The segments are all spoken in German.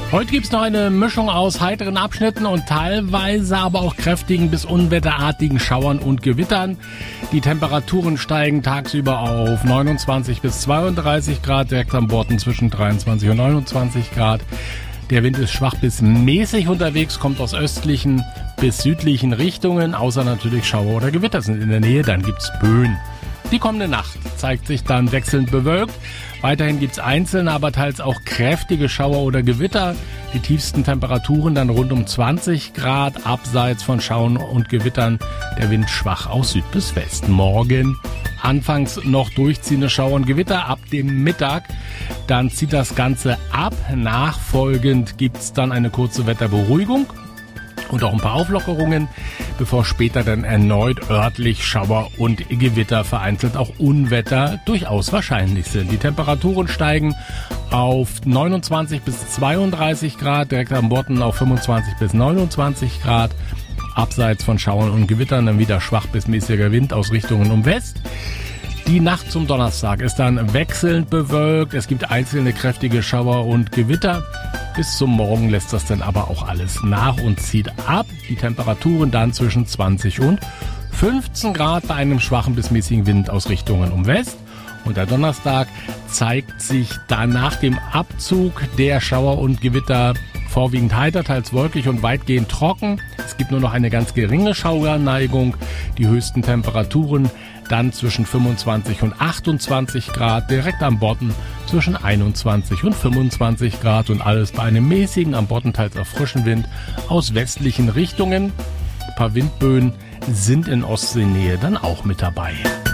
Heute gibt's noch eine Mischung aus heiteren Abschnitten und teilweise aber auch kräftigen bis unwetterartigen Schauern und Gewittern. Die Temperaturen steigen tagsüber auf 29 bis 32 Grad, direkt am Borten zwischen 23 und 29 Grad. Der Wind ist schwach bis mäßig unterwegs, kommt aus östlichen bis südlichen Richtungen, außer natürlich Schauer oder Gewitter sind in der Nähe, dann gibt's Böen. Die kommende Nacht zeigt sich dann wechselnd bewölkt. Weiterhin gibt's einzelne, aber teils auch kräftige Schauer oder Gewitter. Die tiefsten Temperaturen dann rund um 20 Grad, abseits von Schauern und Gewittern. Der Wind schwach aus Süd bis West. Morgen anfangs noch durchziehende Schauer und Gewitter ab dem Mittag. Dann zieht das Ganze ab. Nachfolgend gibt's dann eine kurze Wetterberuhigung und auch ein paar Auflockerungen, bevor später dann erneut örtlich Schauer und Gewitter, vereinzelt auch Unwetter durchaus wahrscheinlich sind. Die Temperaturen steigen auf 29 bis 32 Grad, direkt am Borten auf 25 bis 29 Grad. Abseits von Schauern und Gewittern dann wieder schwach bis mäßiger Wind aus Richtungen um West. Die Nacht zum Donnerstag ist dann wechselnd bewölkt. Es gibt einzelne kräftige Schauer und Gewitter. Bis zum Morgen lässt das dann aber auch alles nach und zieht ab. Die Temperaturen dann zwischen 20 und 15 Grad bei einem schwachen bis mäßigen Wind aus Richtungen um West. Und der Donnerstag zeigt sich dann nach dem Abzug der Schauer und Gewitter vorwiegend heiter, teils wolkig und weitgehend trocken. Es gibt nur noch eine ganz geringe Schauerneigung. Die höchsten Temperaturen dann zwischen 25 und 28 Grad, direkt am Bodden zwischen 21 und 25 Grad und alles bei einem mäßigen, am Bodden teils auch frischen Wind aus westlichen Richtungen. Ein paar Windböen sind in Ostseenähe dann auch mit dabei.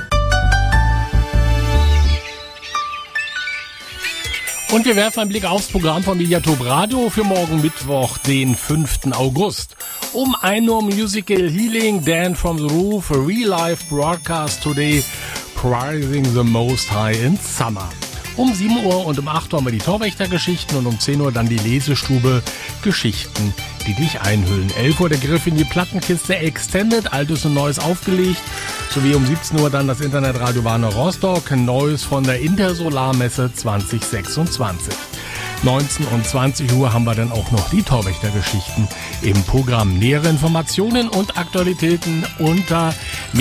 Und wir werfen einen Blick aufs Programm von Mediatop Radio für morgen Mittwoch, den 5. August. Um 1 Uhr Musical Healing, Dan from the Roof, a Real Life Broadcast Today, Prizing the Most High in Summer. Um 7 Uhr und um 8 Uhr haben wir die Torwächtergeschichten und um 10 Uhr dann die Lesestube Geschichten, die dich einhüllen. 11 Uhr der Griff in die Plattenkiste Extended, Altes und Neues aufgelegt. Sowie um 17 Uhr dann das Internetradio Warner Rostock, Neues von der Intersolarmesse 2026. 19 und 20 Uhr haben wir dann auch noch die Torwächtergeschichten im Programm. Nähere Informationen und Aktualitäten unter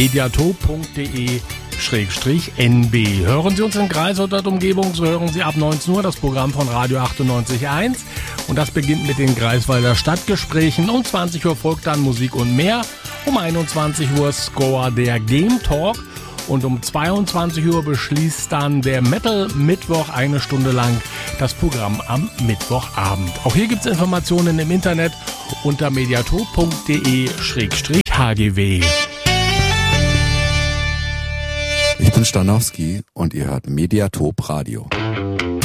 mediatop.de/NB. Hören Sie uns in Greifswald und Umgebung, so hören Sie ab 19 Uhr das Programm von Radio 98.1 und das beginnt mit den Greifswalder Stadtgesprächen. Um 20 Uhr folgt dann Musik und mehr. Um 21 Uhr Score der Game Talk und um 22 Uhr beschließt dann der Metal Mittwoch 1 Stunde lang das Programm am Mittwochabend. Auch hier gibt es Informationen im Internet unter mediatop.de/HGW. Ich bin Stanowski und ihr hört Mediatop Radio.